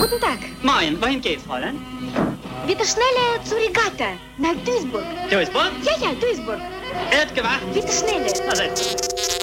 Guten Tag. Moin, wohin geht's, Fräulein? Bitte schneller zur Regatta, nach Duisburg. Duisburg? Ja, Duisburg. Er hat gewartet. Bitte schneller. Na, setz.